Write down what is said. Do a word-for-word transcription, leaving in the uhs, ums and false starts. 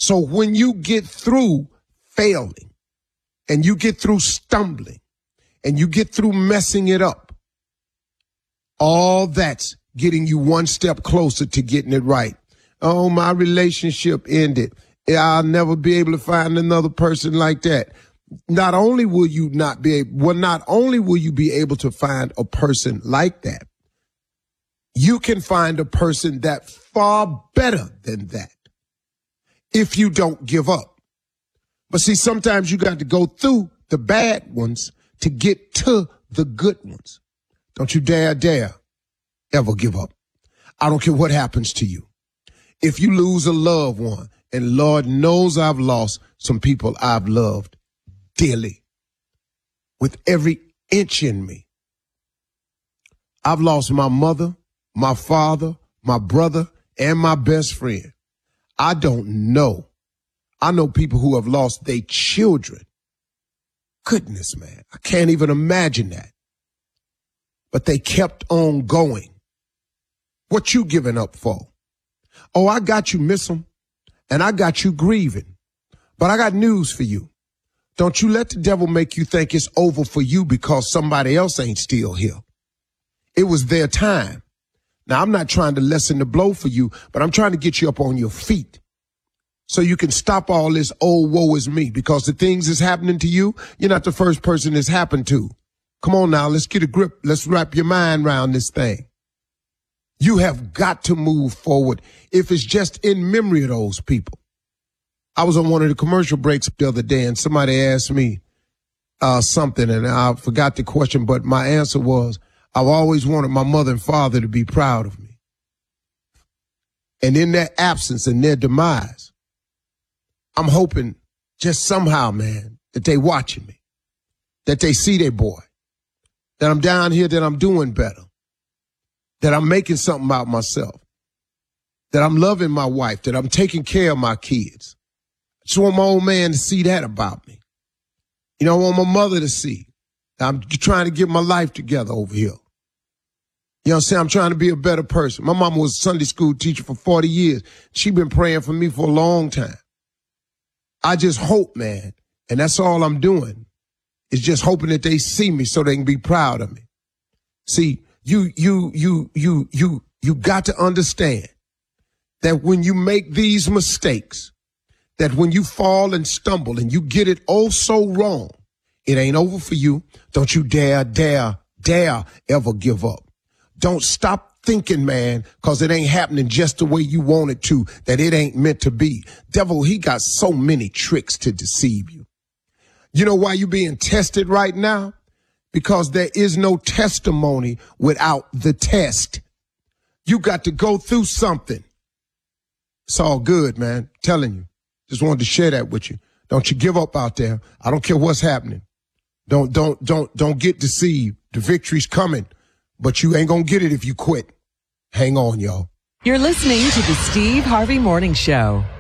So when you get through failing and you get through stumbling and you get through messing it up, all that's getting you one step closer to getting it right. Oh, my relationship ended. I'll never be able to find another person like that. Not only will you not be able, well, not only will you be able to find a person like that, you can find a person that far better than that if you don't give up. But see, sometimes you got to go through the bad ones to get to the good ones. Don't you dare, dare ever give up. I don't care what happens to you. If you lose a loved one, and Lord knows I've lost some people I've loved dearly with every inch in me. I've lost my mother, my father, my brother, and my best friend. I don't know. I know people who have lost their children. Goodness, man, I can't even imagine that. But they kept on going. What you giving up for? Oh, I got you, miss them, and I got you grieving. But I got news for you. Don't you let the devil make you think it's over for you because somebody else ain't still here. It was their time. Now, I'm not trying to lessen the blow for you, but I'm trying to get you up on your feet so you can stop all this, oh, woe is me, because the things that's happening to you, you're not the first person it's happened to. Come on now, let's get a grip. Let's wrap your mind around this thing. You have got to move forward if it's just in memory of those people. I was on one of the commercial breaks the other day and somebody asked me uh, something and I forgot the question, but my answer was, I've always wanted my mother and father to be proud of me. And in their absence and their demise, I'm hoping just somehow, man, that they watching me, that they see their boy, that I'm down here, that I'm doing better, that I'm making something out of myself, that I'm loving my wife, that I'm taking care of my kids. I just want my old man to see that about me. You know, I want my mother to see that I'm trying to get my life together over here. You know what I'm saying? I'm trying to be a better person. My mama was a Sunday school teacher for forty years. She been praying for me for a long time. I just hope, man, and that's all I'm doing, is just hoping that they see me so they can be proud of me. See, you, you, you, you, you, you got to understand that when you make these mistakes, that when you fall and stumble and you get it oh so wrong, it ain't over for you. Don't you dare, dare, dare ever give up. Don't stop thinking, man, because it ain't happening just the way you want it to, that it ain't meant to be. Devil, he got so many tricks to deceive you. You know why you being tested right now? Because there is no testimony without the test. You got to go through something. It's all good, man. Telling you. Just wanted to share that with you. Don't you give up out there. I don't care what's happening. Don't, don't, don't, don't get deceived. The victory's coming, but you ain't gonna get it if you quit. Hang on, y'all. You're listening to the Steve Harvey Morning Show.